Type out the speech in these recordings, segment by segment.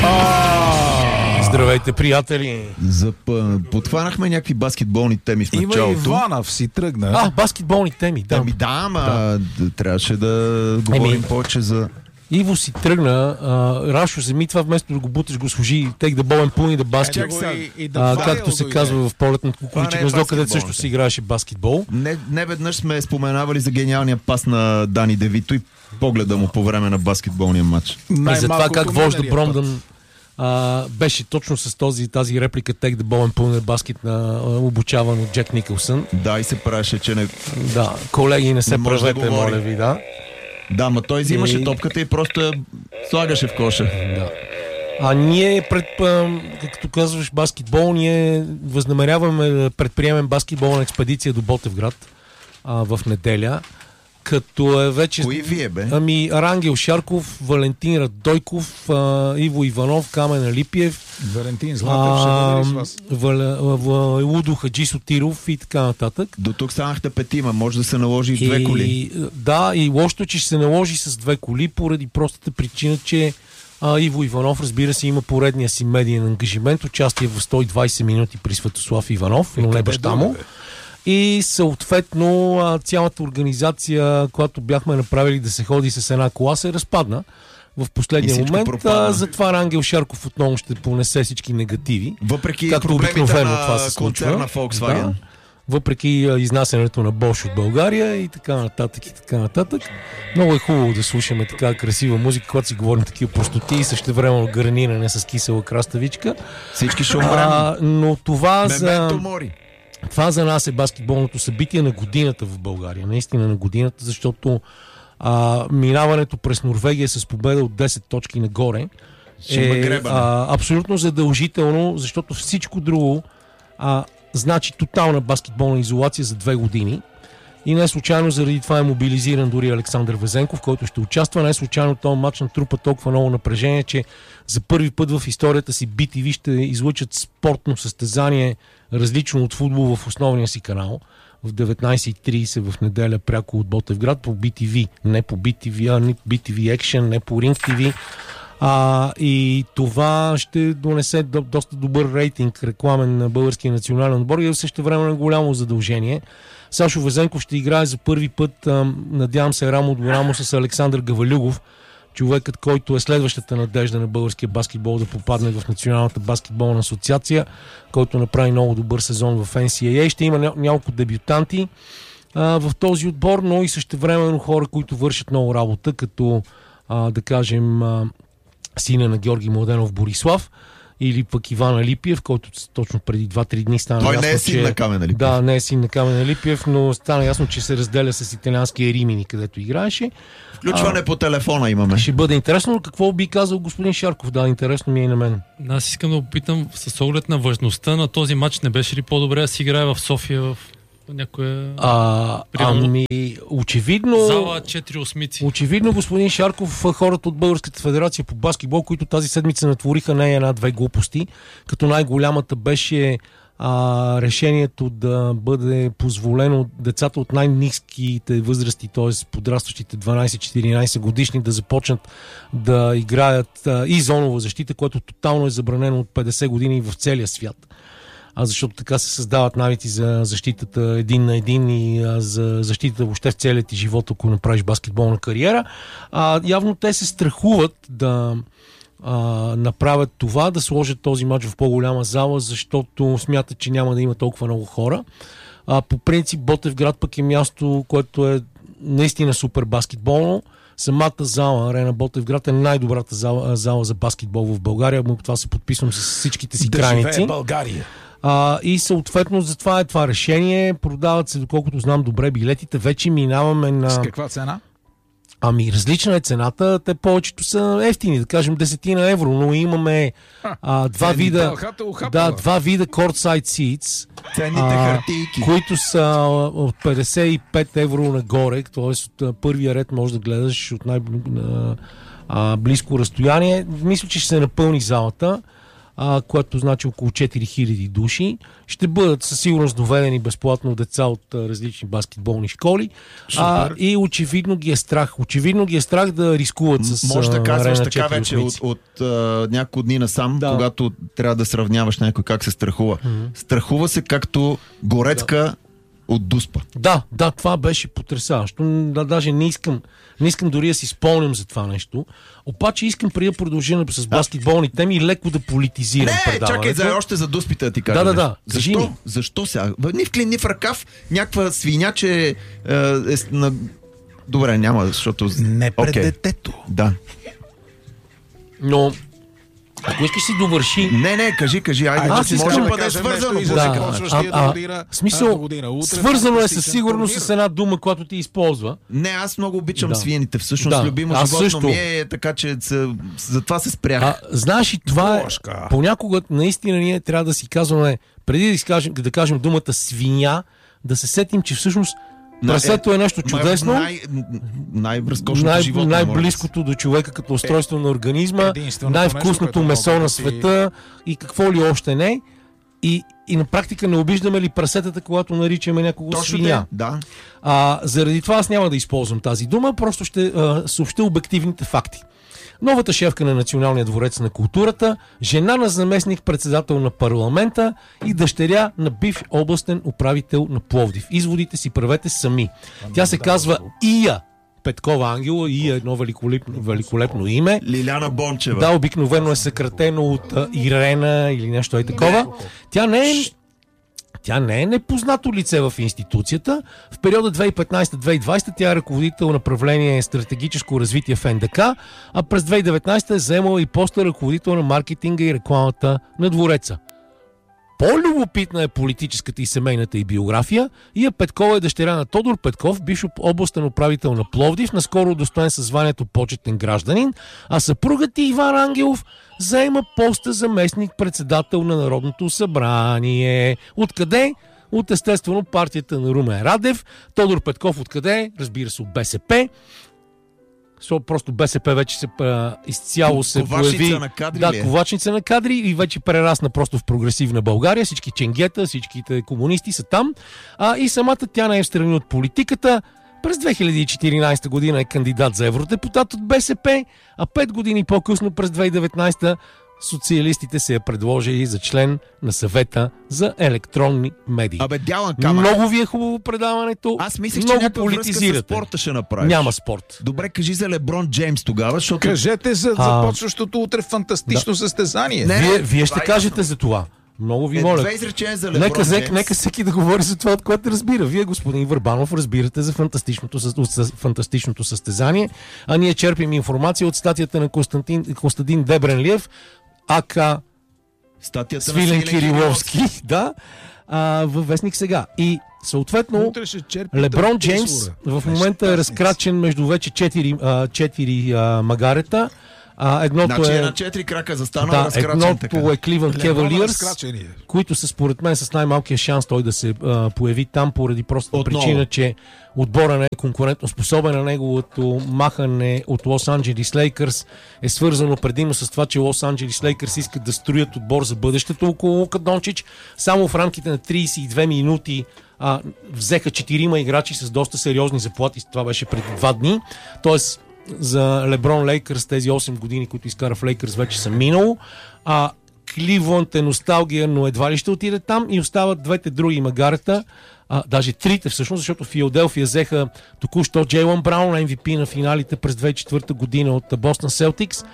Здравейте, приятели! Подхванахме някакви баскетболни теми в началото. Ива Иванов си тръгна. Баскетболни теми, да. Трябваше да говорим повече за... Иво си тръгна, Рашо вземи това, вместо да го буташ, го служи take the ball and pull in the basket. Както се казва в полет на кукуриче гнездо, където също се играеше баскетбол. Не веднъж сме споменавали за гениалния пас на Дани Девито и погледа му по време на баскетболния матч. И за това как вожда Бромдън беше точно с тази реплика take the ball and pull in the basket на обучаван от Джек Никълсън. Да, и се правеше, че не... Да, колеги, не се правете, моля ви, да. Да, ма той взимаше топката и просто я слагаше в коша. Да. Ние, както казваш, баскетбол, ние възнамеряваме да предприемем баскетболна експедиция до Ботевград в неделя. Като е вече... Кои вие, бе? Рангел Шарков, Валентин Радойков, Иво Иванов, Камен Алипиев, Валентин Златев ще бъде с вас. Лудо Хаджи Сотиров и така нататък. До тук станахте петима, може да се наложи и две коли. Да, и лошото, че ще се наложи с две коли, поради простата причина, че Иво Иванов, разбира се, има поредния си медиен ангажимент, участие в 120 минути при Светослав Иванов, но не баща му. И съответно цялата организация, която бяхме направили да се ходи с една кола, се разпадна в последния момент. Затова Рангел Шарков отново ще понесе всички негативи. Въпреки проблемите на концерна Volkswagen. Да, въпреки изнасянето на Bosch от България и така нататък и така нататък. Много е хубаво да слушаме така красива музика, когато си говорим такива простоти и същевременно гарниране с кисела краставичка. Всички ще умрем. Но това това за нас е баскетболното събитие на годината в България. Наистина на годината, защото минаването през Норвегия с победа от 10 точки нагоре е абсолютно задължително, защото всичко друго значи тотална баскетболна изолация за 2 години. И не случайно заради това е мобилизиран дори Александър Везенков, който ще участва. Не случайно този матч натрупа толкова много напрежение, че за първи път в историята си BTV ще излъчат спортно състезание, различно от футбол, в основния си канал. В 19:30 в неделя пряко от Ботевград по BTV. Не по BTV, не BTV Action, не по Ring TV. И това ще донесе доста добър рейтинг рекламен на българския национален отбор и също време на голямо задължение. Сашо Везенков ще играе за първи път, надявам се, рамо до рамо с Александър Гавалюгов, човекът, който е следващата надежда на българския баскетбол да попадне в Националната баскетболна асоциация, който направи много добър сезон в NCAA. Ще има няколко дебютанти в този отбор, но и същевременно хора, които вършат много работа, като да кажем сина на Георги Младенов Борислав, или пък Иван Алипиев, който точно преди 2-3 дни стана ясно, че... Той не е син на Камен Алипиев. Да, не е син на Камен Алипиев, но стана ясно, че се разделя с италианския Римини, където играеше. Включване по телефона имаме. Ще бъде интересно, но какво би казал господин Шарков? Да, интересно ми е и на мен. Аз искам да опитам с оглед на важността на този матч, не беше ли по-добре да си играе в София в някоя... очевидно... Зала 4 осмици. Очевидно, господин Шарков, хората от Българската федерация по баскетбол, които тази седмица натвориха не една-две глупости, като най-голямата беше решението да бъде позволено децата от най-ниските възрасти, т.е. подрастващите 12-14 годишни, да започнат да играят и зонова защита, което тотално е забранено от 50 години в целия свят. Защото така се създават навици за защитата един на един и за защитата въобще в целият ти живот, ако направиш баскетболна кариера. Явно те се страхуват да направят това, да сложат този матч в по-голяма зала, защото смятат, че няма да има толкова много хора. По принцип Ботевград пък е място, което е наистина супер баскетболно. Самата зала, Арена Ботевград, е най-добрата зала за баскетбол в България. Това се подписвам с всичките си крайници. Да живее България! И съответно затова е това решение. Продават се, доколкото знам, добре билетите. Вече минаваме на... С каква цена? Различна е цената. Те повечето са ефтини, да кажем 10 евро, но имаме два вида courtside seats, които са от 55 евро нагоре, т.е. от първия ред можеш да гледаш от най-близко разстояние. Мисля, че ще се напълни залата. което значи около 4000 души. Ще бъдат със сигурност доведени безплатно деца от различни баскетболни школи. И очевидно ги е страх. Очевидно ги е страх да рискуват с може да казваш Арена така 4 вече осмици. от няколко дни насам, когато трябва да сравняваш някой как се страхува. Страхува се както Горецка от Дуспа. Да, това беше потресаващо. Даже не искам дори да си спомням за това нещо. Обаче искам преди да продължим с баскетболни теми леко да политизирам предаването. Чакай още за Дуспите да ти кажа. Да. Защо сега? Ни в клин, ни в ръкав, някаква свиня, че на... Добре, няма, защото... Не пред детето. Да. Но ако искаш си довърши... Не, кажи, айде, може да бъде свързано. Смисъл, свързано е със сигурност с една дума, която ти използва. Не, аз много обичам свиените. Всъщност, любимо животно ми е, така че затова се спрях. Знаеш, и това е... Понякога наистина ние трябва да си казваме, преди да кажем думата свиня, да се сетим, че всъщност прасето е нещо чудесно. Най-близкото до човека като устройство на организма, най-вкусното месо на света и какво ли още не. И на практика не обиждаме ли прасетата, когато наричаме някого свиня. Да. Заради това аз няма да използвам тази дума, просто ще съобщя обективните факти. Новата шефка на Националния дворец на културата, жена на заместник-председател на парламента и дъщеря на бивш областен управител на Пловдив. Изводите си правете сами. Тя се казва Ия Петкова Ангела, Ия е едно великолепно име. Лиляна Бончева. Да, обикновено е съкратено от Ирена или нещо и такова. Тя не е непознато лице в институцията. В периода 2015-2020 тя е ръководител на направление стратегическо развитие в НДК, а през 2019 е заемала и поста ръководител на маркетинга и рекламата на двореца. По-любопитна е политическата и семейната и биография. Ия Петкова е дъщеря на Тодор Петков, бивш областен управител на Пловдив, наскоро удостоен със званието почетен гражданин, а съпругът Иван Ангелов заема поста заместник-председател на Народното събрание. Откъде? От естествено партията на Румен Радев. Тодор Петков откъде? Разбира се, от БСП. Просто БСП вече изцяло се появи. Ковачница на кадри и вече прерасна просто в прогресивна България. Всички ченгета, всичките комунисти са там. И самата тя не е в страни от политиката. През 2014 година е кандидат за евродепутат от БСП, а 5 години по-късно през 2019 социалистите се я предложили за член на съвета за електронни медии. Много ви е хубаво предаването. Аз мислих, че някаква връзка с спорта ще направиш. Няма спорт. Добре, кажи за Леброн Джеймс тогава, защото... Кажете за започващото утре фантастично състезание. Вие ще кажете за това. Много ви моля. Нека всеки да говори за това, от което разбира. Вие, господин Върбанов, разбирате за фантастичното състезание, а ние черпим информация от статията на Константин Дебренлиев, ака Свилен Кириловски, във вестник Сега. И съответно Леброн Джеймс в момента е разкрачен между вече 4 магарета. Едното е на 4 крака застанал разкрачен. Едното е Кливънд Кевалиърс, които са според мен с най-малкия шанс той да се появи там поради простата причина, че отбора не е конкурентно способен, на неговото махане от Лос Анджелис Лейкърс е свързано предимно с това, че Лос Анджелис Лейкърс искат да строят отбор за бъдещето около Лука Дончич. Само в рамките на 32 минути взеха 4 играчи с доста сериозни заплати. Това беше преди 2 дни. Тоест за Леброн Лейкърс тези 8 години, които изкара в Лейкърс, вече са минало. Кливънд е носталгия, но едва ли ще отиде там и остават двете други магарета, даже трите всъщност, защото Филаделфия взеха току-що Джейлън Браун, MVP на финалите през 2004 година от Бостън Селтикс.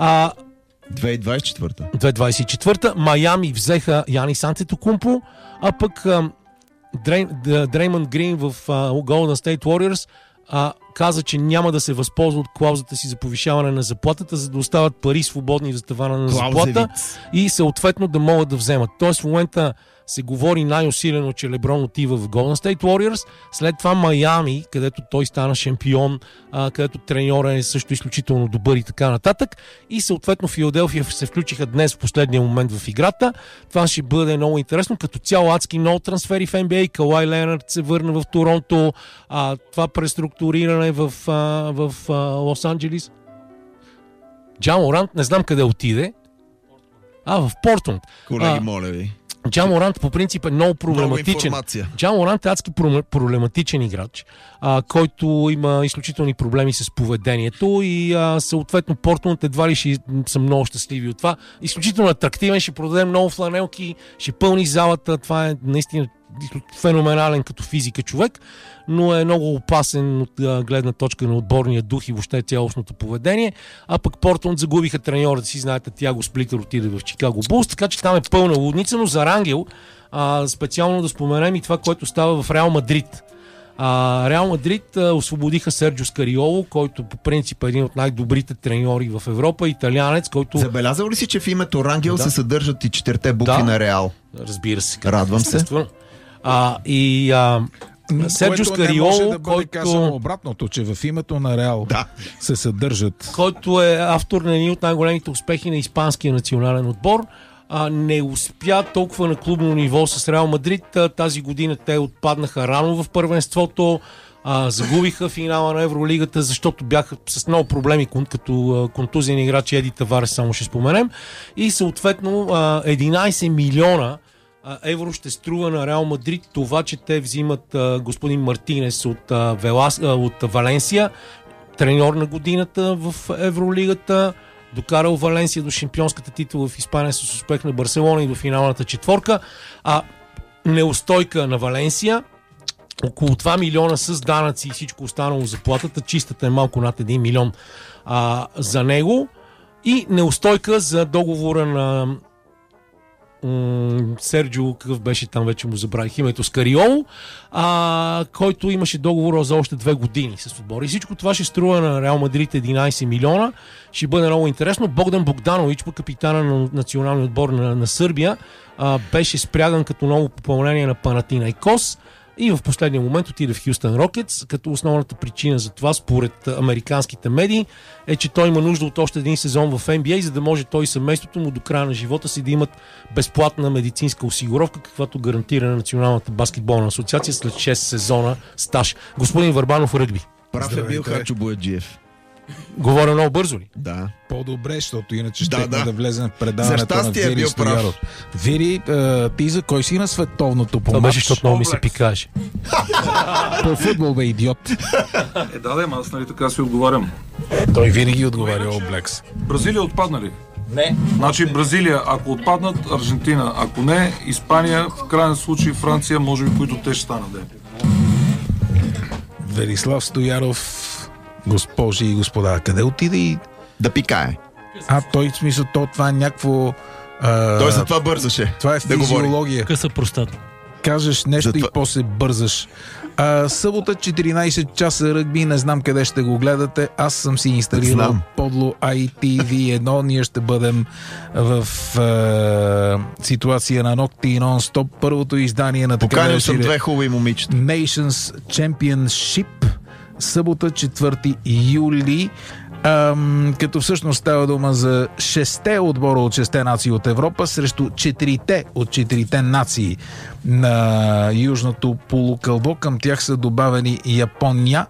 2024. Майами взеха Янис Антетокумпо, а пък Дреймънд Грин в Golden State Warriors каза, че няма да се възползва от клаузата си за повишаване на заплатата, за да остават пари свободни за тавана на заплата и съответно да могат да вземат. Тоест в момента се говори най-усилено, че Леброн отива в Golden State Warriors, след това Майами, където той стана шампион, където треньора е също изключително добър и така нататък, и съответно Филаделфия се включиха днес в последния момент в играта. Това ще бъде много интересно. Като цяло адски много трансфери в NBA. Кауай Ленард се върна в Торонто, това преструктуриране в Лос Анджелис. Джа Морант не знам къде отиде. В Портленд. Колеги, моля ви. Джа Морант по принцип е много проблематичен. Джа Морант е адски проблематичен играч, който има изключителни проблеми с поведението и съответно Портленд едва ли ще са много щастливи от това. Изключително атрактивен, ще продаде много фланелки, ще пълни залата. Това е наистина феноменален като физика човек, но е много опасен от гледна точка на отборния дух и въобще цялостното поведение. А пък Портленд загубиха треньорът си, знаете, Тиаго Сплитър отиде в Чикаго Булс, така че там е пълна лудница, но за Рангел специално да споменем и това, което става в Реал Мадрид. Реал Мадрид освободиха Серджио Скариоло, който по принцип е един от най-добрите треньори в Европа, италианец, който... Забелязал ли си, че в името Рангел се съдържат и 4 букви на Реал? Разбира се. Радвам се. Серджио Скариоло, не може да бъде казано обратното, че в името на Реал се съдържат. Който е автор на един от най-големите успехи на испанския национален отбор. Не успя толкова на клубно ниво с Реал Мадрид. Тази година те отпаднаха рано в първенството. Загубиха финала на Евролигата, защото бяха с много проблеми, като контузен играч Еди Таварес, само ще споменем. И съответно 11 милиона евро ще струва на Реал Мадрид това, че те взимат господин Мартинес от Валенсия, треньор на годината в Евролигата, докарал Валенсия до шампионската титла в Испания с успех на Барселона и до финалната четворка. Неустойка на Валенсия, около 2 милиона с данъци и всичко останало, заплатата, чистата е малко над 1 милион за него, и неустойка за договора на Серджио, какъв беше там, вече му забравих името, Скариоло, който имаше договор за още 2 години с отбора. И всичко това ще струва на Реал Мадрид 11 милиона. Ще бъде много интересно. Богдан Богданович, капитана на националния отбор на Сърбия, беше спряган като ново попълнение на Панатинайкос и в последния момент отиде в Хюстън Рокетс, като основната причина за това, според американските медии, е, че той има нужда от още един сезон в NBA, за да може той и семейството му до края на живота си да имат безплатна медицинска осигуровка, каквато гарантира на Националната баскетболна асоциация след 6 сезона стаж. Господин Върбанов, ръгби. Прав е бил Хачо Бояджиев. Говоря много бързо ли? Да. По-добре, защото иначе ще да влезем в предаването на Вири Вири Стояров. Вири, ти за кой си на световното по матч? Това беше, защото много ми се пикаше. По футбол, бе, идиот. Аз нали така си отговарям. Той винаги отговаря All Blacks. Бразилия отпадна ли? Не. Значи Бразилия, ако отпаднат, Аржентина. Ако не, Испания, в крайен случай Франция, може би, които те ще станат. Велислав Стояров, госпожи и господа, къде отиде и... Да пикае. Той в смисъл, това е някакво... Той за това бързаше. Това е физиология. Къса простата. Кажеш нещо и после бързаш. Събота 14 часа ръгби, не знам къде ще го гледате. Аз съм си инсталирал подло ITV1. Ние ще бъдем в ситуация на нокти и нон-стоп. Първото издание на така поканил съм 2 хубави момичета. Nations Championship. Събота 4 юли. Като всъщност става дума за 6 отбора от 6 нации от Европа срещу 4 от 4 нации на Южното полукълбо. Към тях са добавени Япония,